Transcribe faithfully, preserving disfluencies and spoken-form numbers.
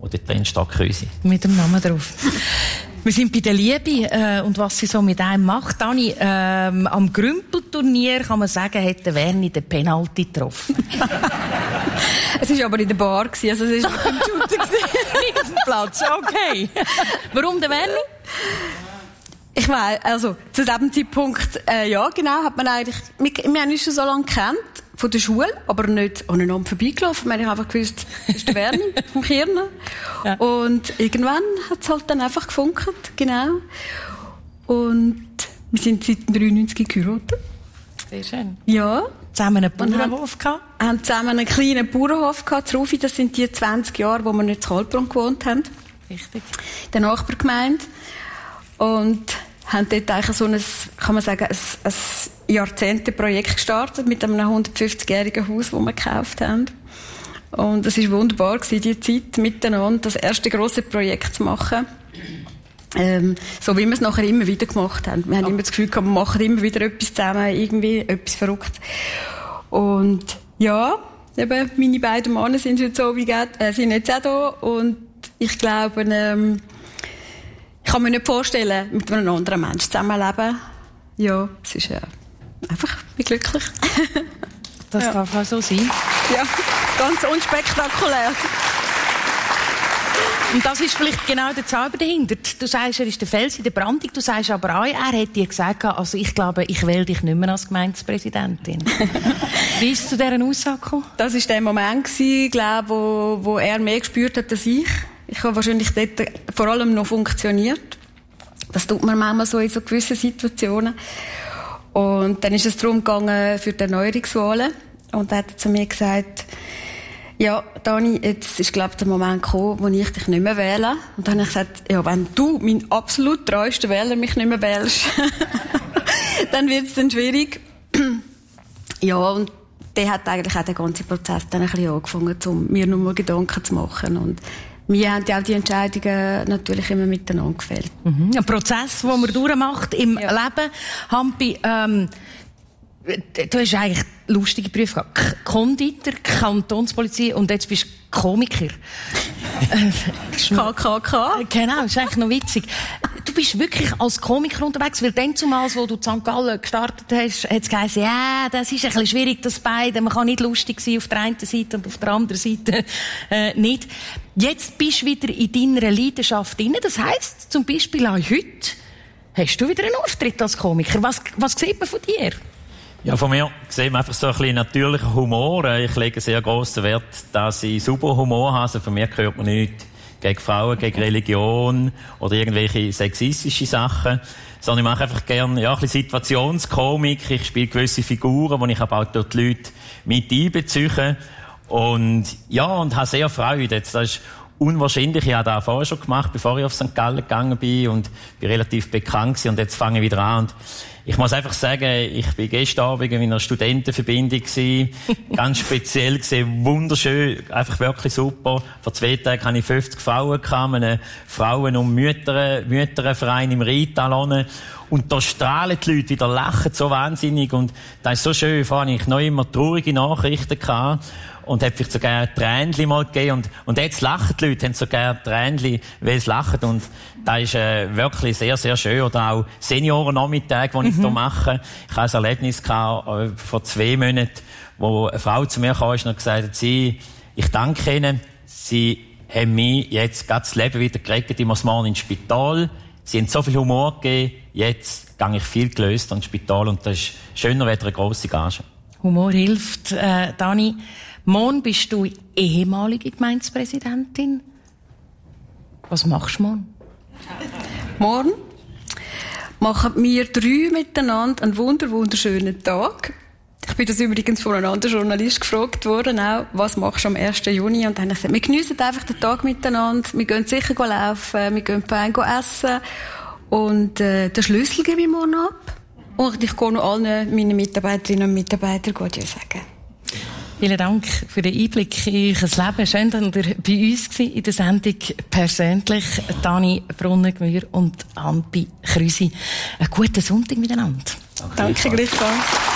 Und dort drin steht Krüsi. Mit dem Namen drauf. Wir sind bei der Liebe äh, und was sie so mit einem macht. Dani, ähm, am Grümpelturnier kann man sagen, hat der Werni den Penalty getroffen. Es war aber in der Bar, also es war nicht im Shooter. Nicht auf dem Platz, okay. Warum der Werni? Ich weiss, also zu diesem Zeitpunkt, äh, ja genau, hat man eigentlich, wir, wir haben uns schon so lange gekannt, von der Schule, aber nicht aneinander vorbeigelaufen. Wir haben einfach gewusst, das ist der Werni vom Kirnen. Ja. Und irgendwann hat es halt dann einfach gefunkelt, genau. Und wir sind seit neunzehnhundertdreiundneunzig geheiratet. Sehr schön. Ja. Zusammen einen Bauernhof gehabt? Wir haben zusammen einen kleinen Bauernhof gehabt, zu Rufi. Das sind die zwanzig Jahre, wo wir nicht in Kaltbrunn gewohnt haben. Richtig. In der Nachbargemeinde. Und haben dort eigentlich so ein, kann man sagen, ein, ein Jahrzehnte-Projekt gestartet mit einem hundertfünfzigjährigen Haus, das wir gekauft haben. Und es war wunderbar, die Zeit miteinander, das erste grosse Projekt zu machen. Ähm, so wie wir es nachher immer wieder gemacht haben. Wir haben oh. immer das Gefühl gehabt, wir machen immer wieder etwas zusammen, irgendwie etwas Verrücktes. Und ja, eben, meine beiden Männer sind heute so wie geht, äh, sind jetzt auch da. Und ich glaube, ähm, ich kann mir nicht vorstellen, mit einem anderen Menschen zusammenleben. Ja, es ist äh, einfach, ich bin glücklich. Das ja. darf auch so sein. Ja, ganz unspektakulär. Und das ist vielleicht genau der Zauber dahinter. Du sagst, er ist der Fels in der Brandung. Du sagst aber auch, er hat dir gesagt, also ich glaube, ich wähle dich nicht mehr als Gemeindepräsidentin. Wie ist es zu dieser Aussage gekommen? Das war der Moment, glaube, wo, wo er mehr gespürt hat als ich. Ich habe wahrscheinlich dort vor allem noch funktioniert. Das tut man manchmal so in so gewissen Situationen. Und dann ist es darum gegangen für die Erneuerungswahlen. Und er hat zu mir gesagt, ja, Dani, jetzt ist, glaube ich, der Moment gekommen, wo ich dich nicht mehr wähle. Und dann habe ich gesagt, ja, wenn du, mein absolut treuester Wähler, mich nicht mehr wählst, dann wird es dann schwierig. Ja, und der hat eigentlich auch den ganzen Prozess dann ein bisschen angefangen, um mir nur mal Gedanken zu machen. Und wir haben ja auch die Entscheidungen natürlich immer miteinander gefällt. Mhm. Ein Prozess, den man durchmacht im ja. Leben. Hampi, ähm, du hast eigentlich lustige Berufe gehabt. Konditor, Kantonspolizei und jetzt bist du Komiker. K K K. Genau, das ist eigentlich noch witzig. Du bist wirklich als Komiker unterwegs, weil dann zumals, wo du in Sankt Gallen gestartet hast, hat es geheißen, ja, das ist ein bisschen schwierig, das beide. Man kann nicht lustig sein auf der einen Seite und auf der anderen Seite äh, nicht. Jetzt bist du wieder in deiner Leidenschaft drin. Das heisst, zum Beispiel auch heute hast du wieder einen Auftritt als Komiker. Was, was sieht man von dir? Ja, von mir sieht man einfach so ein bisschen natürlicher Humor. Ich lege sehr grossen Wert, dass ich super Humor habe. Also von mir hört man nichts gegen Frauen, gegen Religion oder irgendwelche sexistische Sachen. Sondern ich mache einfach gerne, ja, ein bisschen Situationskomik. Ich spiele gewisse Figuren, wo ich aber auch dort die Leute mit einbeziehe. Und, ja, und habe sehr Freude. Jetzt, das ist unwahrscheinlich. Ich habe das vorher schon gemacht, bevor ich auf Sankt Gallen gegangen bin und bin relativ bekannt gewesen. Und jetzt fange ich wieder an. Und ich muss einfach sagen, ich bin gestern Abend in einer Studentenverbindung gewesen. Ganz speziell gewesen, wunderschön, einfach wirklich super. Vor zwei Tagen hatte ich fünfzig Frauen gehabt, einen Frauen- und Mütter, Mütterverein im Rheintal. Und da strahlen die Leute wieder, lachen so wahnsinnig. Und das ist so schön. Vorhin hatte ich noch immer traurige Nachrichten gehabt. Und hat vielleicht sogar ein Tränchen mal gegeben. Und, und jetzt lachen die Leute, haben sogar ein Tränchen, weil sie lachen. Und das ist äh, wirklich sehr, sehr schön. Oder auch Seniorennachmittag, die ich mhm. hier mache. Ich hatte ein Erlebnis gehabt, äh, vor zwei Monaten, wo eine Frau zu mir kam und hat gesagt, sie, ich danke Ihnen, Sie haben mir jetzt gerade das Leben wieder gerettet. Ich muss morgen ins Spital. Sie haben so viel Humor gegeben. Jetzt gehe ich viel gelöst ins Spital. Und das ist schöner als eine grosse Gage. Humor hilft, äh, Dani. Morgen bist du ehemalige Gemeindepräsidentin. Was machst du morgen? Morgen machen wir drei miteinander einen wunder wunderschönen Tag. Ich bin das übrigens von einem anderen Journalist gefragt worden, auch, was machst du am ersten Juni? Und dann habe ich gesagt, wir geniessen einfach den Tag miteinander. Wir gehen sicher laufen, wir gehen fein essen. Und äh, den Schlüssel gebe ich morgen ab. Und ich gehe noch allen meinen Mitarbeiterinnen und Mitarbeitern Gott sagen. Vielen Dank für den Einblick in euer Leben. Schön, dass ihr bei uns war in der Sendung persönlich. Dani Brunnengemühr und Hampi Krüsi. Einen guten Sonntag miteinander. Danke, Danke gleichfalls.